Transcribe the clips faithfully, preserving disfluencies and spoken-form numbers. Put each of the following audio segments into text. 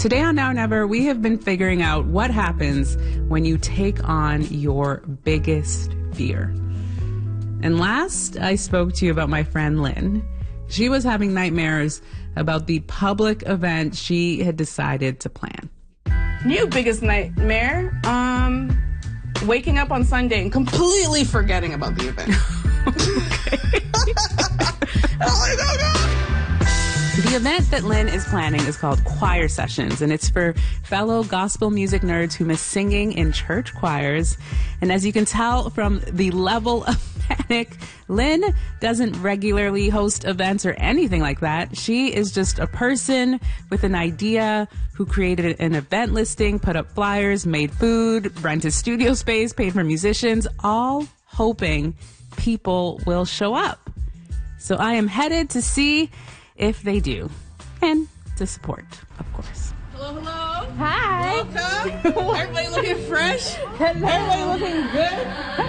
Today on Now or Never, we have been figuring out what happens when you take on your biggest fear. And last I spoke to you about my friend Lynn. She was having nightmares about the public event she had decided to plan. New biggest nightmare, um, waking up on Sunday and completely forgetting about the event. The event that Lynn is planning is called Choir Sessions, and it's for fellow gospel music nerds who miss singing in church choirs. And as you can tell from the level of panic, Lynn doesn't regularly host events or anything like that. She is just a person with an idea who created an event listing, put up flyers, made food, rented studio space, paid for musicians, all hoping people will show up. So I am headed to see if they do, and to support, of course. Hello, hello. Hi. Welcome. Everybody looking fresh. Everybody looking good.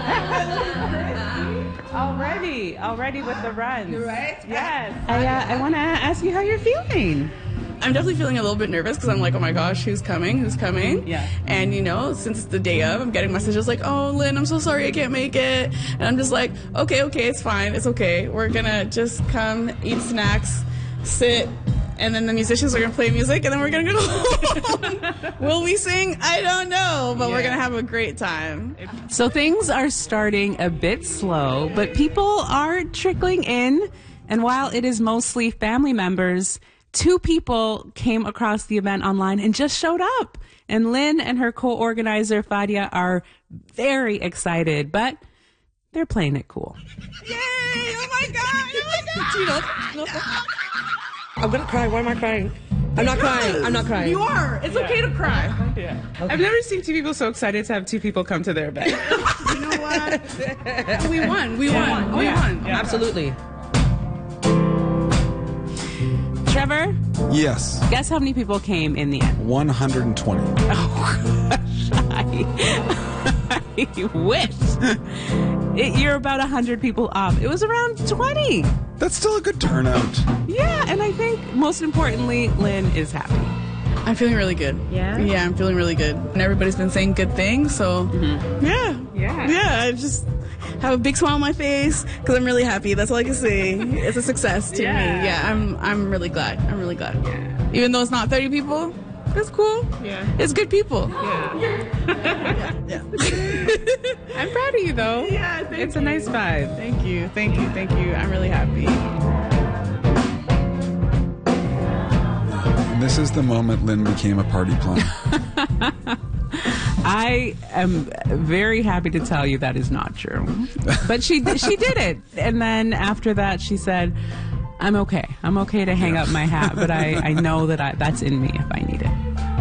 Already, already with the runs. You're right. Yes. I, uh, I want to ask you how you're feeling. I'm definitely feeling a little bit nervous because I'm like, oh my gosh, who's coming? Who's coming? Yeah. And you know, since it's the day of, I'm getting messages like, oh, Lynn, I'm so sorry I can't make it. And I'm just like, okay, okay, it's fine. It's okay. We're going to just come, eat snacks, sit, and then the musicians are going to play music, and then we're going to go home. Will we sing? I don't know, but yeah. We're going to have a great time. So things are starting a bit slow, but people are trickling in. And while it is mostly family members, two people came across the event online and just showed up. And Lynn and her co-organizer, Fadia, are very excited, but they're playing it cool. Yay! Oh my God! Oh my God! I'm gonna cry. Why am I crying? I'm not crying. I'm not crying. You are. It's yeah. okay to cry. Yeah. Okay. I've never seen two people so excited to have two people come to their event. You know what? We won. We yeah. won. We yeah. won. Yeah. Absolutely. Trevor? Yes. Guess how many people came in the end? one hundred twenty. Oh, I, I wish. It, you're about one hundred people off. It was around twenty. That's still a good turnout. Yeah, and I think most importantly, Lynn is happy. I'm feeling really good. Yeah? Yeah, I'm feeling really good. And everybody's been saying good things, so mm-hmm. yeah. Yeah. Yeah, I just have a big smile on my face because I'm really happy. That's all I can say. It's a success to yeah. me. Yeah, I'm I'm really glad. I'm really glad. Yeah. Even though it's not thirty people, that's cool. Yeah. It's good people. Yeah. yeah. yeah. I'm proud of you, though. Yeah, thank It's you. a nice vibe. Thank you. Thank you. Thank you. I'm really happy. This is the moment Lynn became a party planner. I am very happy to tell you that is not true. But she she did it. And then after that, she said, I'm okay. I'm okay to hang up my hat, but I, I know that I, that's in me if I need it.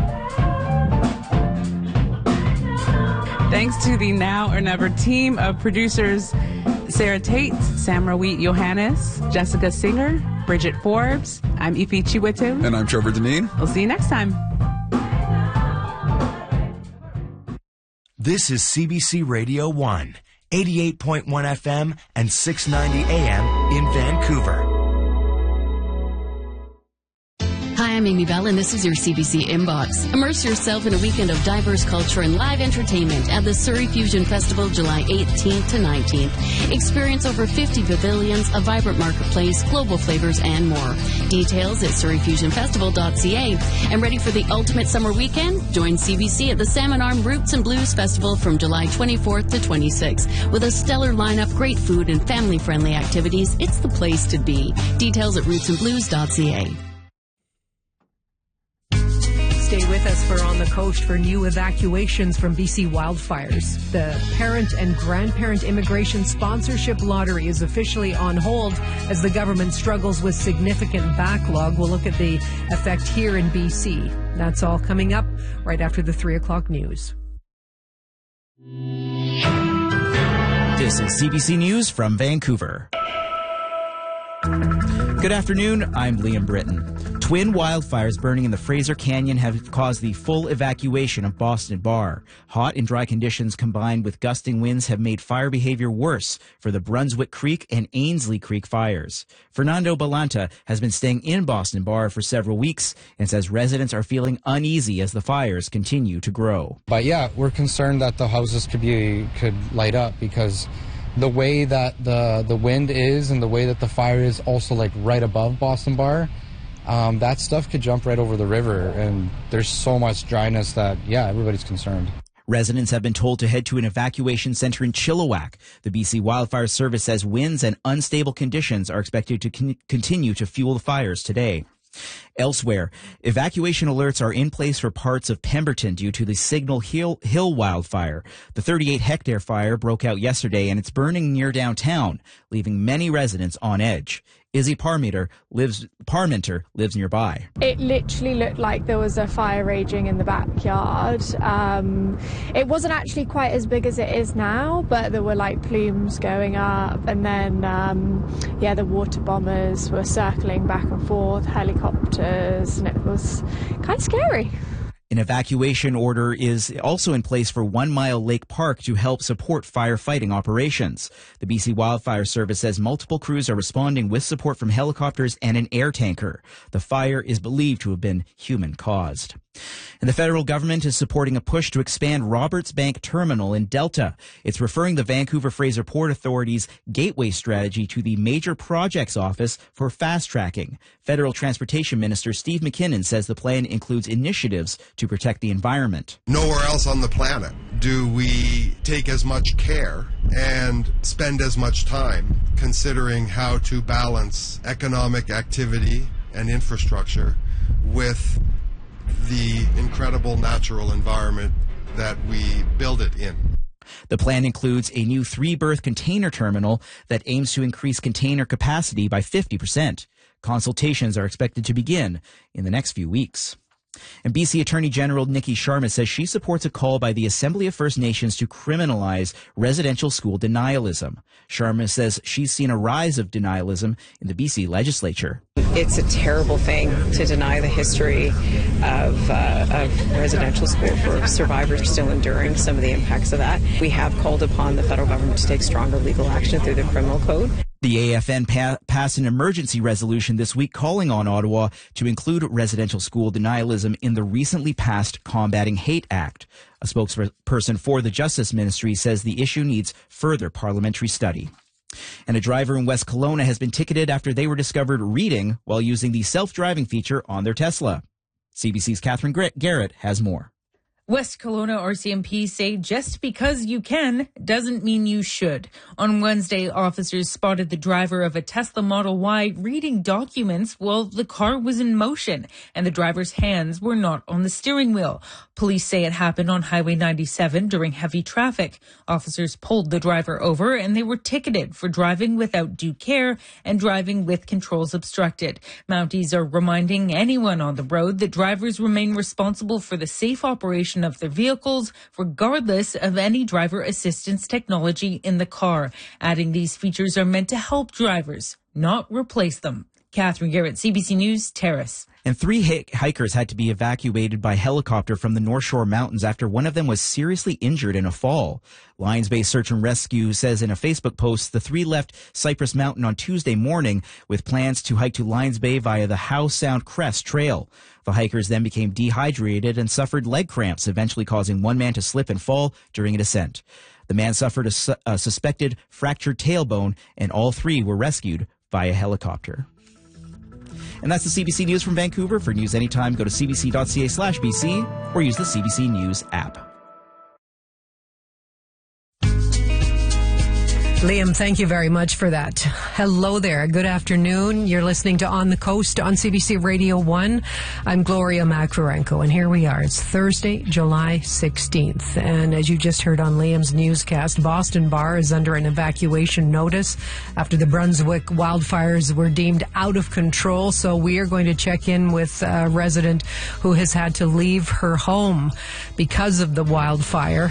Thanks to the Now or Never team of producers, Sarah Tate, Samra Wheat Johannes, Jessica Singer, Bridget Forbes. I'm Ife Chiwetu. And I'm Trevor Deneen. We'll see you next time. This is C B C Radio one, eighty-eight point one F M and six ninety A M in Vancouver. Hi, I'm Amy Bell, and this is your C B C Inbox. Immerse yourself in a weekend of diverse culture and live entertainment at the Surrey Fusion Festival July eighteenth to nineteenth. Experience over fifty pavilions, a vibrant marketplace, global flavors, and more. Details at surrey fusion festival dot c a. And ready for the ultimate summer weekend? Join C B C at the Salmon Arm Roots and Blues Festival from July twenty-fourth to twenty-sixth. With a stellar lineup, great food, and family-friendly activities, it's the place to be. Details at roots and blues dot c a. Stay with us for On the Coast for new evacuations from B C wildfires. The Parent and Grandparent Immigration Sponsorship Lottery is officially on hold as the government struggles with significant backlog. We'll look at the effect here in B C. That's all coming up right after the three o'clock news. This is C B C News from Vancouver. Good afternoon, I'm Liam Britton. Twin wildfires burning in the Fraser Canyon have caused the full evacuation of Boston Bar. Hot and dry conditions combined with gusting winds have made fire behavior worse for the Brunswick Creek and Ainsley Creek fires. Fernando Balanta has been staying in Boston Bar for several weeks and says residents are feeling uneasy as the fires continue to grow. But yeah, we're concerned that the houses could be could light up because the way that the the wind is and the way that the fire is also like right above Boston Bar, um, that stuff could jump right over the river, and there's so much dryness that yeah, everybody's concerned. Residents have been told to head to an evacuation center in Chilliwack. The B C Wildfire Service says winds and unstable conditions are expected to con- continue to fuel the fires today. Elsewhere, evacuation alerts are in place for parts of Pemberton due to the Signal Hill, Hill wildfire. The thirty-eight hectare fire broke out yesterday and it's burning near downtown, leaving many residents on edge. Izzy Parmenter lives, Parmenter lives nearby. It literally looked like there was a fire raging in the backyard. Um, it wasn't actually quite as big as it is now, but there were like plumes going up, and then um, yeah, the water bombers were circling back and forth, helicopters, and it was kind of scary. An evacuation order is also in place for One Mile Lake Park to help support firefighting operations. The B C Wildfire Service says multiple crews are responding with support from helicopters and an air tanker. The fire is believed to have been human-caused. And the federal government is supporting a push to expand Roberts Bank Terminal in Delta. It's referring the Vancouver Fraser Port Authority's Gateway strategy to the Major Projects Office for fast-tracking. Federal Transportation Minister Steve McKinnon says the plan includes initiatives to protect the environment. Nowhere else on the planet do we take as much care and spend as much time considering how to balance economic activity and infrastructure with the incredible natural environment that we build it in. The plan includes a new three-berth container terminal that aims to increase container capacity by fifty percent. Consultations are expected to begin in the next few weeks. And B C Attorney General Nikki Sharma says she supports a call by the Assembly of First Nations to criminalize residential school denialism. Sharma says she's seen a rise of denialism in the B C legislature. It's a terrible thing to deny the history of, uh, of residential school for survivors still enduring some of the impacts of that. We have called upon the federal government to take stronger legal action through the criminal code. The A F N pa- passed an emergency resolution this week calling on Ottawa to include residential school denialism in the recently passed Combating Hate Act. A spokesperson for the Justice Ministry says the issue needs further parliamentary study. And a driver in West Kelowna has been ticketed after they were discovered reading while using the self-driving feature on their Tesla. C B C's Catherine Garrett has more. West Kelowna R C M P say just because you can doesn't mean you should. On Wednesday, officers spotted the driver of a Tesla Model Y reading documents while the car was in motion, and the driver's hands were not on the steering wheel. Police say it happened on Highway ninety-seven during heavy traffic. Officers pulled the driver over and they were ticketed for driving without due care and driving with controls obstructed. Mounties are reminding anyone on the road that drivers remain responsible for the safe operation of their vehicles, regardless of any driver assistance technology in the car. Adding these features are meant to help drivers, not replace them. Catherine Garrett, C B C News, Terrace. And three hikers had to be evacuated by helicopter from the North Shore Mountains after one of them was seriously injured in a fall. Lions Bay Search and Rescue says in a Facebook post the three left Cypress Mountain on Tuesday morning with plans to hike to Lions Bay via the Howe Sound Crest Trail. The hikers then became dehydrated and suffered leg cramps, eventually causing one man to slip and fall during a descent. The man suffered a, su- a suspected fractured tailbone, and all three were rescued via helicopter. And that's the C B C News from Vancouver. For news anytime, go to cbc.ca slash BC or use the C B C News app. Liam, thank you very much for that. Hello there. Good afternoon. You're listening to On the Coast on C B C Radio one. I'm Gloria Makarenko, and here we are. It's Thursday, July sixteenth. And as you just heard on Liam's newscast, Boston Bar is under an evacuation notice after the Brunswick wildfires were deemed out of control. So we are going to check in with a resident who has had to leave her home because of the wildfire.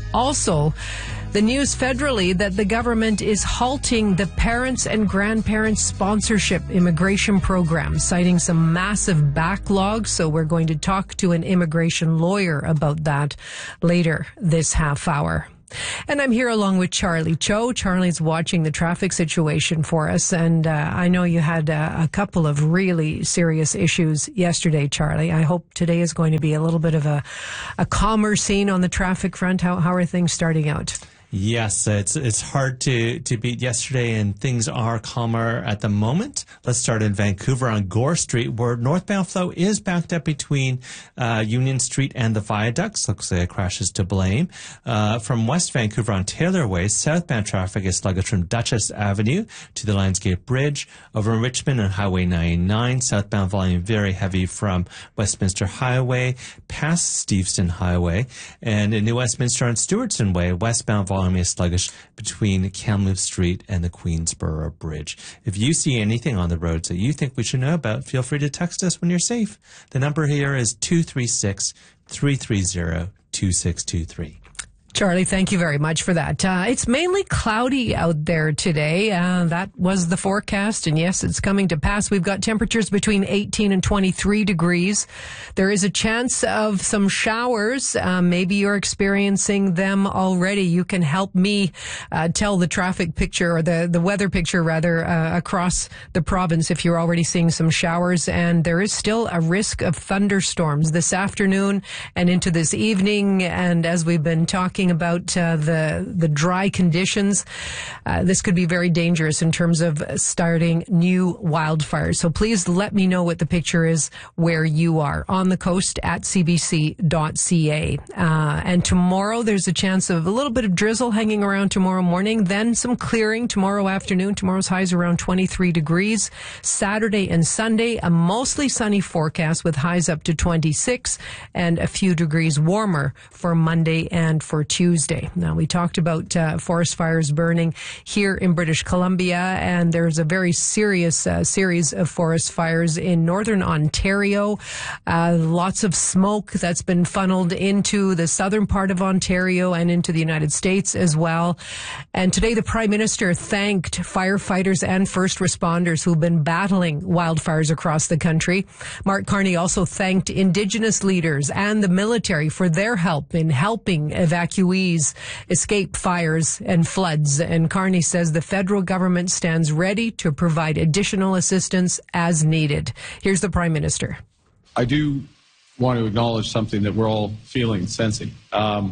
Also, the news federally that the government is halting the parents and grandparents sponsorship immigration program, citing some massive backlogs. So we're going to talk to an immigration lawyer about that later this half hour. And I'm here along with Charlie Cho. Charlie's watching the traffic situation for us. And uh, I know you had uh, a couple of really serious issues yesterday, Charlie. I hope today is going to be a little bit of a, a calmer scene on the traffic front. How, how are things starting out? Yes, it's it's hard to, to beat yesterday, and things are calmer at the moment. Let's start in Vancouver on Gore Street, where northbound flow is backed up between uh, Union Street and the viaducts. Looks like a crash is to blame. Uh, from West Vancouver on Taylor Way, southbound traffic is sluggish from Dutchess Avenue to the Lionsgate Bridge. Over in Richmond on Highway ninety-nine, southbound volume very heavy from Westminster Highway past Steveston Highway. And in New Westminster on Stewartson Way, westbound volume is sluggish between Kamloops Street and the Queensborough Bridge. If you see anything on the roads that you think we should know about, feel free to text us when you're safe. The number here is two three six, three three zero, two six two three. Charlie, thank you very much for that. Uh, it's mainly cloudy out there today. Uh, that was the forecast, and yes, it's coming to pass. We've got temperatures between eighteen and twenty-three degrees. There is a chance of some showers. Uh, maybe you're experiencing them already. You can help me uh, tell the traffic picture, or the, the weather picture, rather, uh, across the province if you're already seeing some showers. And there is still a risk of thunderstorms this afternoon and into this evening. And as we've been talking about uh, the the dry conditions, uh, this could be very dangerous in terms of starting new wildfires. So please let me know what the picture is where you are on the coast at c b c dot c a. Uh, and tomorrow there's a chance of a little bit of drizzle hanging around tomorrow morning, then some clearing tomorrow afternoon. Tomorrow's highs around twenty-three degrees. Saturday and Sunday, a mostly sunny forecast with highs up to twenty-six and a few degrees warmer for Monday and for Tuesday. Now, we talked about uh, forest fires burning here in British Columbia, and there's a very serious uh, series of forest fires in northern Ontario. Uh, lots of smoke that's been funneled into the southern part of Ontario and into the United States as well. And today, the Prime Minister thanked firefighters and first responders who've been battling wildfires across the country. Mark Carney also thanked Indigenous leaders and the military for their help in helping evacuate evacuees escape fires and floods. And Carney says the federal government stands ready to provide additional assistance as needed. Here's the Prime Minister. I do want to acknowledge something that we're all feeling, sensing. Um,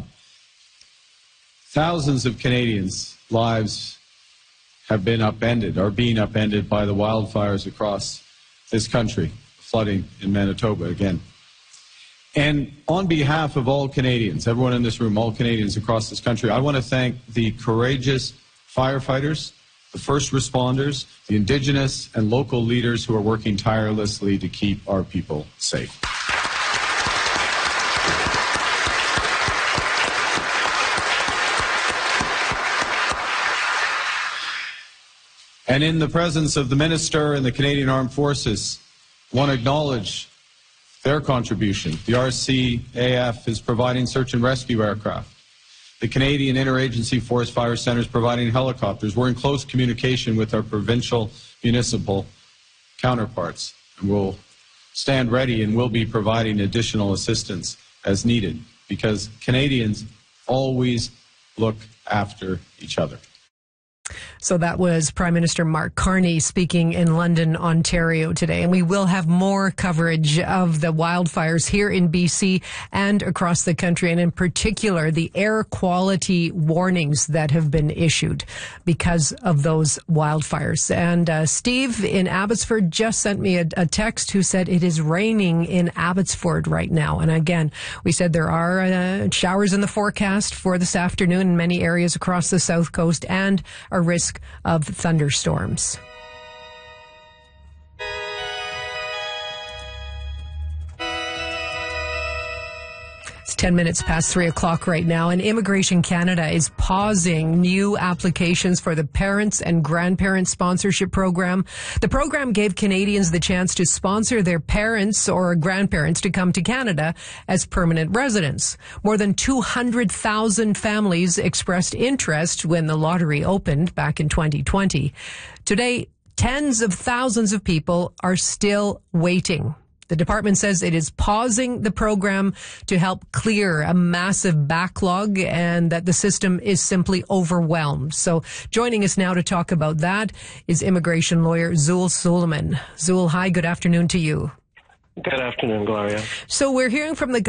thousands of Canadians' lives have been upended, are being upended by the wildfires across this country, flooding in Manitoba again. And on behalf of all Canadians, everyone in this room, all Canadians across this country, I want to thank the courageous firefighters, the first responders, the Indigenous and local leaders who are working tirelessly to keep our people safe. And in the presence of the Minister and the Canadian Armed Forces, I want to acknowledge their contribution. The R C A F is providing search and rescue aircraft. The Canadian Interagency Forest Fire Centre is providing helicopters. We're in close communication with our provincial municipal counterparts. And we'll stand ready and we'll be providing additional assistance as needed, because Canadians always look after each other. So that was Prime Minister Mark Carney speaking in London, Ontario today. And we will have more coverage of the wildfires here in B C and across the country, and in particular, the air quality warnings that have been issued because of those wildfires. And uh, Steve in Abbotsford just sent me a, a text who said it is raining in Abbotsford right now. And again, we said there are uh, showers in the forecast for this afternoon in many areas across the South Coast, and a risk of thunderstorms. It's ten minutes past three o'clock right now, and Immigration Canada is pausing new applications for the Parents and Grandparent Sponsorship Program. The program gave Canadians the chance to sponsor their parents or grandparents to come to Canada as permanent residents. More than two hundred thousand families expressed interest when the lottery opened back in twenty twenty. Today, tens of thousands of people are still waiting. The department says it is pausing the program to help clear a massive backlog and that the system is simply overwhelmed. So joining us now to talk about that is immigration lawyer Zul Suleiman. Zul, hi, good afternoon to you. Good afternoon, Gloria. So we're hearing from the